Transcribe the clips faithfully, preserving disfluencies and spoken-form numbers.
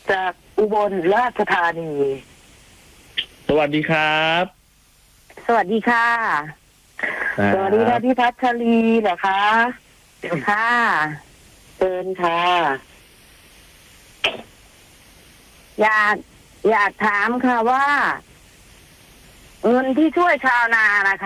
จากอุบลราชธานีสวัสดีครับสวัสดีค่ะครับสวัสดีค่ะพี่พัชรีเหรอคะค่ะเชิญค่ะ อยากอยากถามค่ะว่า เงินที่ช่วยชาวนานะคะ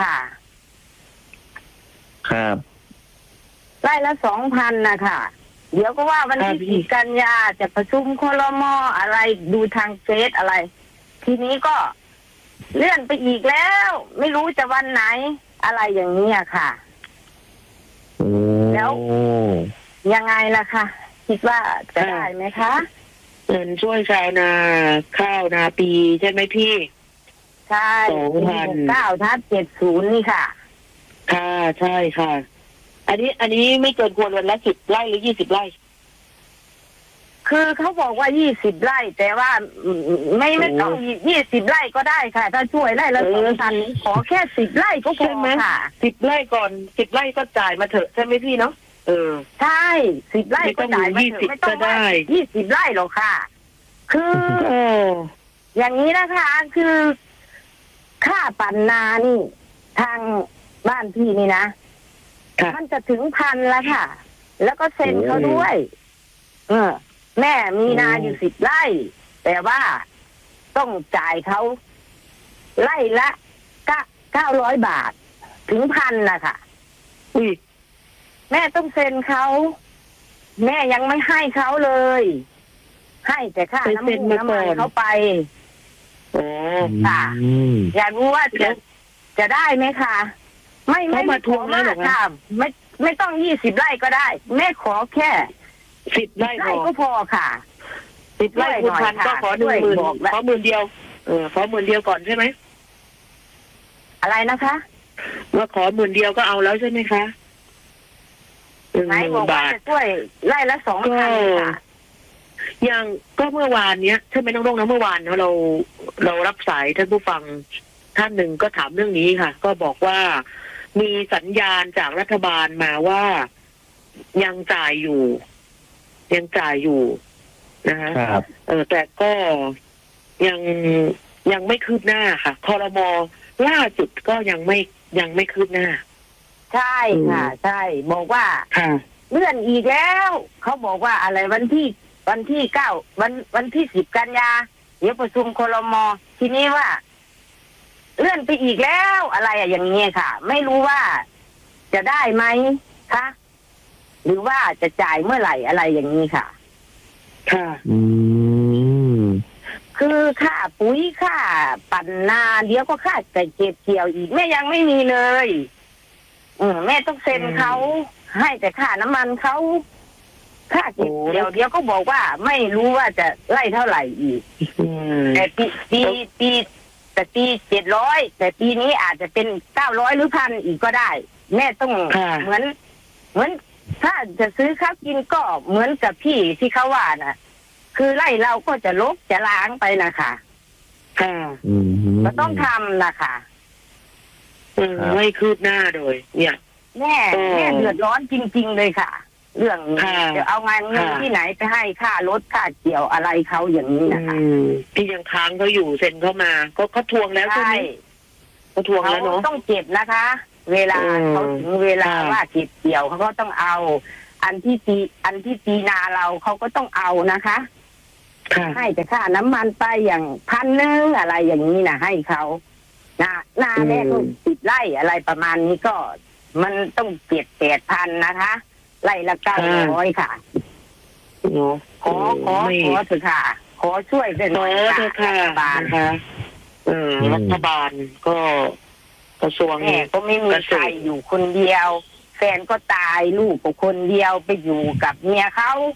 ครับไร่ละสองพันนะคะเดี๋ยวก็ว่าวันที่สิบกันยาจะประชุมครม.อะไรดูทางเฟซอะไร ทีนี้ก็เลื่อนไปอีกแล้ว ไม่รู้จะวันไหน อะไรอย่างนี้อะค่ะโอ้แล้ว ยังไงล่ะคะคิดว่าจะได้ไหมคะเงินช่วยชาวนาข้าวนาปีใช่ไหมพี่ ใช่สองพันเก้าทับเจ็ดศูนย์นี่ค่ะ ค่ะใช่ค่ะ อันนี้ อันนี้ไม่เกินควรวันละสิบไร่หรือยี่สิบไร่ คือเขาบอกว่ายี่สิบไร่ แต่ว่าไม่ไม่ต้องยี่สิบไร่ก็ได้ค่ะ ถ้าช่วยไร่ละสองพันขอแค่สิบไร่ก็พอค่ะสิบไร่ก่อนสิบไร่ก็จ่ายมาเถอะใช่ไหมพี่เนาะเออใช่สิบไร่ก็จ่ายมาเถอะไม่ต้องได้ยี่สิบไร่หรอกค่ะ คือเอออย่างนี้นะคะ คือค่าปั่นนานี่ ทางบ้านพี่นี่นะมันจะถึงพันแล้วค่ะ แล้วก็เซ็นเขาด้วย เออ แม่มีนาอยู่สิบไร่ แต่ว่าต้องจ่ายเขาไร่ละเก้าเก้าร้อยบาท ถึงพันนะคะอุ้ยแม่ต้องเซ็นเขาแม่ยังไม่ให้เขาเลย ให้แต่ค่าน้ำมันน้ำมันเขาไปโอ้ค่ะอยากรู้ว่าจะจะได้ไหมคะไม่ไม่มาทวงแล้วหรอค่ะไม่ไม่ต้องยี่สิบไร่ก็ได้ แม่ขอแค่สิบไร่ก็พอค่ะสิบไร่คูณพันก็ขอหนึ่งหมื่นขอหมื่นเดียวเออขอหมื่นเดียวก่อนใช่ไหมอะไรนะคะว่าขอหมื่นเดียวก็เอาแล้วใช่ไหมคะไหนบอกว่าจะช่วยไร่ละสองพันค่ะอย่างก็เมื่อวานเนี้ยใช่ไหมน้องๆนะเมื่อวานเนาะเราเรารับสายท่านผู้ฟังท่านหนึ่งก็ถามเรื่องนี้ค่ะ ก็บอกว่ามีสัญญาณจากรัฐบาลมาว่ายังจ่ายอยู่ ยังจ่ายอยู่นะคะเออแต่ก็ยังยังไม่คืบหน้าค่ะครม.ล่าสุดก็ยังไม่ยังไม่คืบหน้า ใช่ค่ะ ใช่บอกว่าเลื่อนอีกแล้วเขาบอกว่าอะไรวันที่วันที่เก้าวันวันที่สิบกันยาเดี๋ยวประชุมครม.ทีนี้ว่า เลื่อนไปอีกแล้วอะไรอะอย่างนี้ค่ะ ไม่รู้ว่าจะได้ไหมคะหรือว่าจะจ่ายเมื่อไหร่อะไรอย่างนี้ค่ะ ค่ะอืมคือค่าปุ๋ยค่าปั่นนาเดี๋ยวก็ค่าไก่เก็บเกี่ยวอีกแม่ยังไม่มีเลยเออแม่ต้องเซ็นเขาให้แต่ค่าน้ำมันเขาค่าเก็บเกี่ยวเดี๋ยวก็บอกว่าไม่รู้ว่าจะไล่เท่าไหร่อีกแต่ปีปีปีแต่ปีเจ็ดร้อยแต่ปีนี้อาจจะเป็นเก้าร้อยหรือพันอีกก็ได้แม่ต้องเหมือนเหมือนถ้าจะซื้อข้าวกินก็เหมือนกับพี่ที่เขาว่าน่ะคือไล่เราก็จะลบจะล้างไปนะคะค่ะก็ต้องทำนะคะไม่คืบหน้าโดยเนี่ยแม่แม่เดือดร้อนจริงๆเลยค่ะ เรื่องนี้จะเอางานเงินที่ไหนไปให้ค่ารถค่าเกี่ยวอะไรเขาอย่างนี้นะคะที่ยังค้างเขาอยู่เซ็นเข้ามาก็เขาทวงแล้วใช่ไหมเขาทวงแล้วเนาะต้องเก็บนะคะ เวลาเขาถึงเวลาว่าเก็บเกี่ยวเขาก็ต้องเอา อันที่ตีอันที่ตีนาเราเขาก็ต้องเอานะคะให้แต่ค่าน้ำมันไปอย่างพันนึงอะไรอย่างนี้นะให้เขานานาแม่ก็ติดไร่อะไรประมาณนี้ก็ มันต้องเจ็ดแปดพันนะคะไร่ละเก้าร้อยค่ะขอขอขอเถอะค่ะ ขอช่วยเป็นหน่อยค่ะรัฐบาลค่ะเออรัฐบาลก็กระทรวงแม่ก็ไม่มีใครอยู่คนเดียวแฟนก็ตายลูกก็คนเดียวไปอยู่กับเมียเขา